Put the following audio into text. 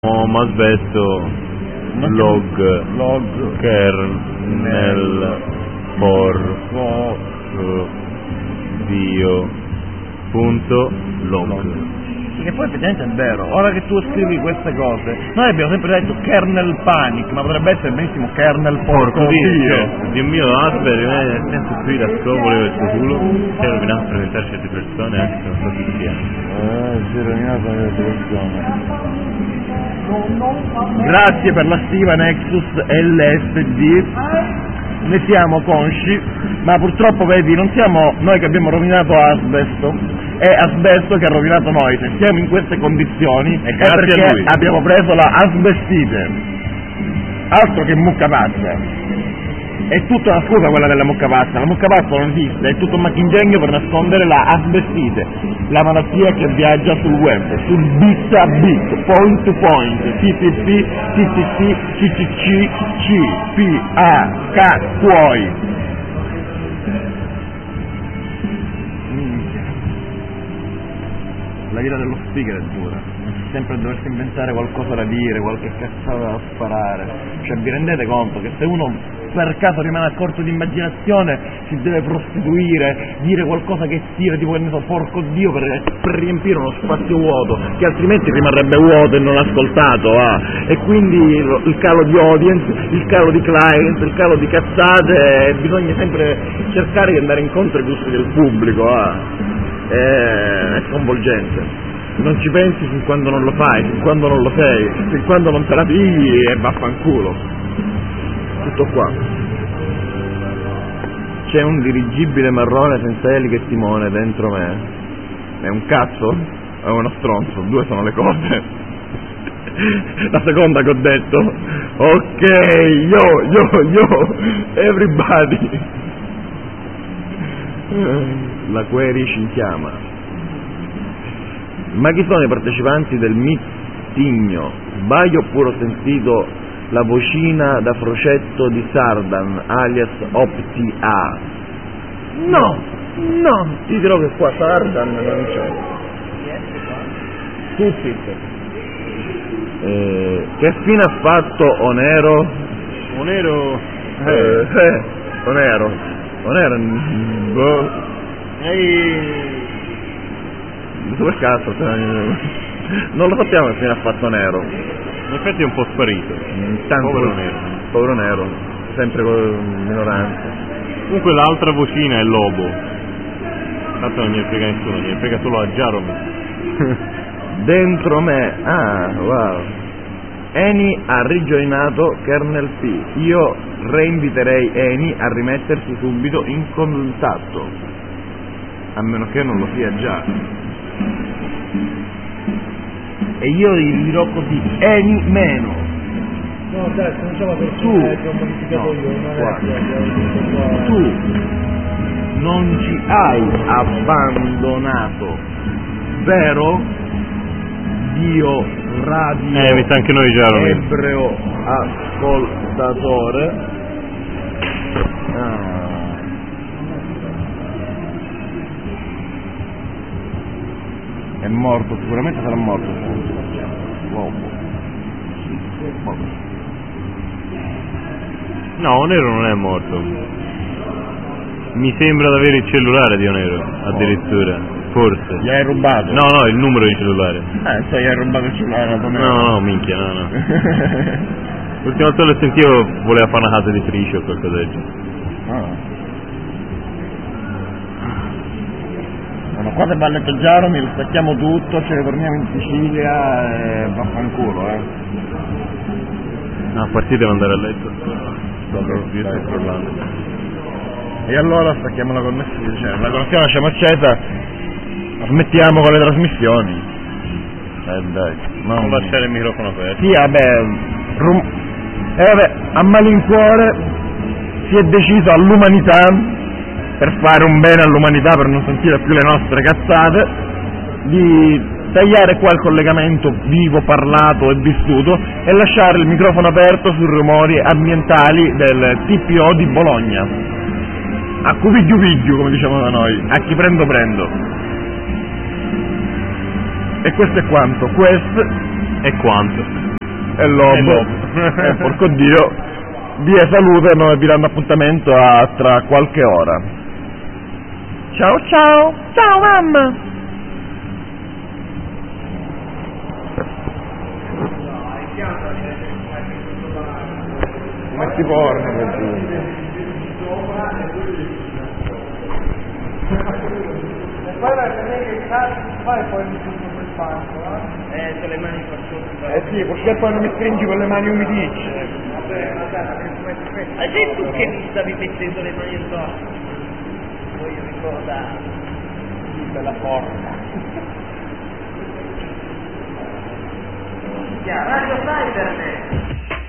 Asbesto log kernel for dio punto log. Che poi effettivamente è vero, ora che tu scrivi queste cose, noi abbiamo sempre detto kernel panic, ma potrebbe essere benissimo kernel porco dio. Dio mio, Asber rimane nel tempo qui da scopole del suo culo, si è rovinato a presentare certe persone anche se non so chi siano. Si è rovinato certe persone. Grazie per la stima Nexus LSD, ne siamo consci, ma purtroppo vedi, non siamo noi che abbiamo rovinato Asbesto, è Asbesto che ha rovinato noi. Se siamo in queste condizioni è perché abbiamo preso la asbestite, altro che mucca pazza. È tutta una scusa quella della mucca pazza, la mucca pazza non esiste, è tutto un maccingegno per nascondere la asbestite, la malattia che viaggia sul web, sul bit a bit, point to point, TTP, TTC, CCC, C, P, A, K, tuoi. La vita dello speaker è dura, sempre doversi inventare qualcosa da dire, qualche cazzata da sparare. Cioè, vi rendete conto che se uno per caso rimane a corto di immaginazione si deve prostituire, dire qualcosa che tira, tipo che ne so, porco dio, per riempire uno spazio vuoto, che altrimenti rimarrebbe vuoto e non ascoltato, e quindi il calo di audience, il calo di client, il calo di cazzate, bisogna sempre cercare di andare incontro ai gusti del pubblico, è sconvolgente, non ci pensi fin quando non lo fai, fin quando non lo sei, fin quando non te la pigli e vaffanculo, tutto qua. C'è un dirigibile marrone senza eliche e timone dentro me, è un cazzo? È uno stronzo, due sono le cose. La seconda che ho detto, ok, yo, everybody. La query ci chiama. Ma chi sono i partecipanti del mitigno? Sbaglio oppure ho sentito la vocina da Frocetto di Sardan, alias Opti A? No, ti dirò che qua Sardan non c'è. Tutti. Che fine ha fatto Onero? Onero? Onero, boh. Dove cazzo? Non lo sappiamo che fine ha fatto Nero. In effetti è un po' sparito. Povero Nero, sempre con minoranze. Comunque l'altra vocina è Lobo. Tanto non gli frega nessuno, gli frega solo a Jaromir. Dentro me, wow. Eni ha rijoinato Kernel P. Io reinviterei Eni a rimettersi subito in contatto, a meno che non lo sia già. E io gli dirò così, Eni meno. No dai, cominciamo per tu, ho modificato io, tu non ci hai abbandonato, vero? Dio radio mi sta anche noi Jaromir. Ebreo ascoltatore. È morto, sicuramente sarà morto. No, Onero non è morto. Mi sembra di avere il cellulare di Onero, addirittura. Forse. Gli hai rubato? No, il numero di cellulare. Gli hai rubato il cellulare ad Onero. No, minchia, no. L'ultima volta lo sentivo voleva fare una casa di frice o qualcosa del genere. Bueno, qua se va a letto Jaromir, stacchiamo tutto, ce ne torniamo in Sicilia e vaffanculo, No, a partire devo andare a letto. Sto crollando. E allora stacchiamo la connessione, cioè la connessione lasciamo accesa, smettiamo con le trasmissioni. Dai, non lasciare il microfono aperto. Sì, vabbè, a malincuore si è deciso all'umanità, per fare un bene all'umanità, per non sentire più le nostre cazzate, di tagliare qua il collegamento vivo, parlato e vissuto e lasciare il microfono aperto sui rumori ambientali del TPO di Bologna. A cupigiu pigiu, come diciamo da noi, a chi prendo. E questo è quanto, questo è quanto. e Lobo. Porco Dio, vi salutano e vi danno appuntamento a tra qualche ora. Ciao ciao, ciao mamma. Metti porno per giù. Poi vai a vedere che cazzo fai poi mi tutto quel fatto, C'ho le mani facciose. sì, perché poi non mi stringi con le mani umidicce. Ma sei tu che mi stavi mettendo le mani addosso? Voglio ricordare. Bella porca. Radio Cybernet.